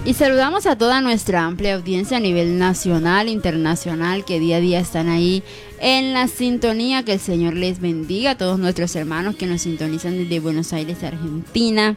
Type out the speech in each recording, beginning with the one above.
Y saludamos a toda nuestra amplia audiencia a nivel nacional, internacional, que día a día están ahí en la sintonía. Que el Señor les bendiga a todos nuestros hermanos que nos sintonizan desde Buenos Aires, Argentina,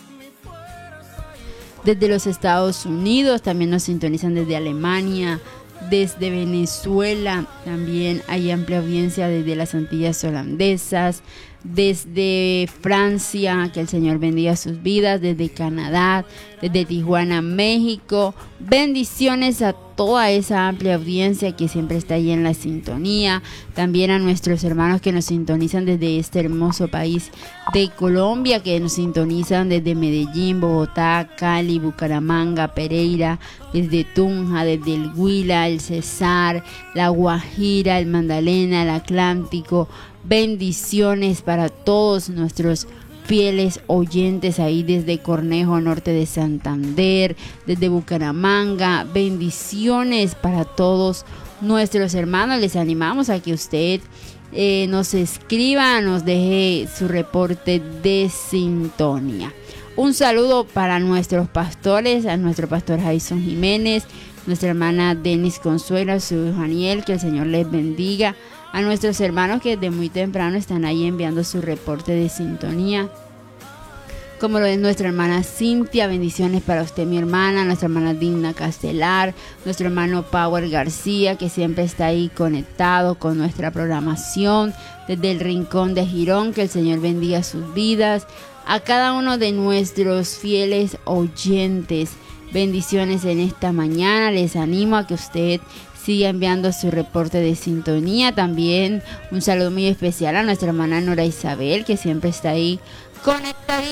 desde los Estados Unidos, también nos sintonizan desde Alemania, desde Venezuela, también hay amplia audiencia desde las Antillas Holandesas, desde Francia, que el Señor bendiga sus vidas, desde Canadá, desde Tijuana, México. Bendiciones a toda esa amplia audiencia que siempre está ahí en la sintonía. También a nuestros hermanos que nos sintonizan desde este hermoso país de Colombia, que nos sintonizan desde Medellín, Bogotá, Cali, Bucaramanga, Pereira, desde Tunja, desde el Huila, el Cesar, la Guajira, el Magdalena, el Atlántico. Bendiciones para todos nuestros fieles oyentes ahí desde Cornejo, norte de Santander, desde Bucaramanga. Bendiciones para todos nuestros hermanos. Les animamos a que usted nos escriba, nos deje su reporte de sintonía. Un saludo para nuestros pastores, a nuestro pastor Jason Jiménez, nuestra hermana Denis Consuelo, su hijo Daniel, que el Señor les bendiga. A nuestros hermanos que desde muy temprano están ahí enviando su reporte de sintonía, como lo es nuestra hermana Cintia. Bendiciones para usted, mi hermana, nuestra hermana Digna Castelar, nuestro hermano Power García, que siempre está ahí conectado con nuestra programación desde el rincón de Girón. Que el Señor bendiga sus vidas. A cada uno de nuestros fieles oyentes, bendiciones en esta mañana. Les animo a que usted siga enviando su reporte de sintonía. También un saludo muy especial a nuestra hermana Nora Isabel, que siempre está ahí conectada.